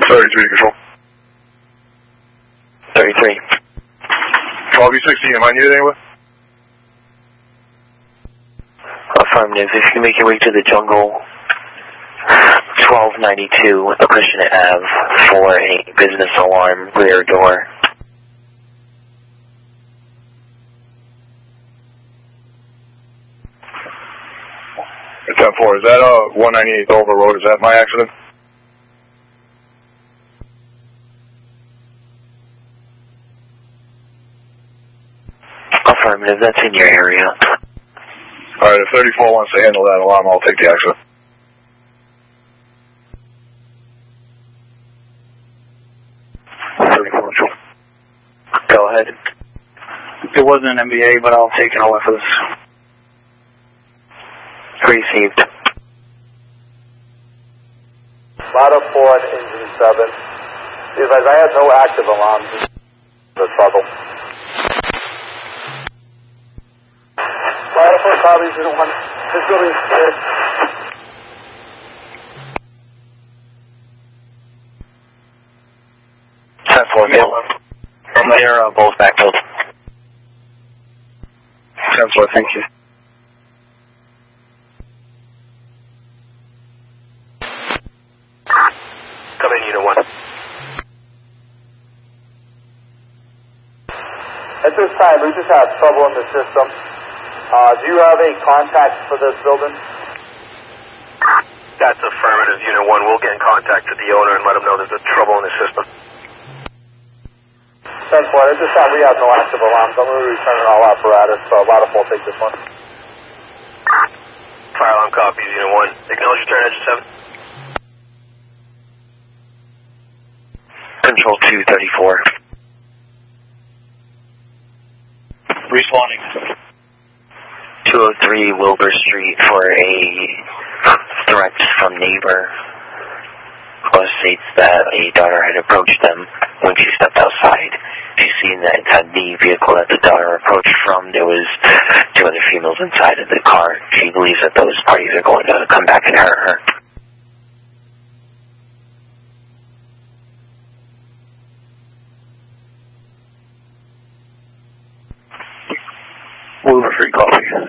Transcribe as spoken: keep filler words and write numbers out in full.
thirty-three control. thirty-three. twelve E sixteen, am I needed anywhere? Affirmative. If you make your way to the jungle, twelve ninety-two Acushnet Avenue for a business alarm rear door. ten four, is that uh, one ninety-eight Dover Road? Is that my accident? Affirmative, that's in your area. Alright, if thirty-four wants to handle that alarm, I'll take the accident. thirty-four, sure. Go ahead. It wasn't an M B A, but I'll take an L F for this. Received. Lotto Ford, engine seven. Because I had no active alarms. The trouble. Lotto Ford, probably zero one. This building is clear. ten four, they're uh, both backfilled. ten four, thank you. Come in, Unit one. At this time, we just have trouble in the system. Uh, do you have a contact for this building? That's affirmative, Unit one. We'll get in contact with the owner and let him know there's a trouble in the system. ten four, at this time, we have no active alarms. I'm going to be returning all apparatus, so a lot of will take this one. Fire alarm copies, Unit one. Acknowledge your turn, engine seven. Control two thirty-four. Responding. two oh three Wilbur Street for a threat from neighbor who states that a daughter had approached them when she stepped outside. She's seen that the vehicle that the daughter approached from, there was two other females inside of the car. She believes that those parties are going to come back and hurt her. Wilbur Street, copy.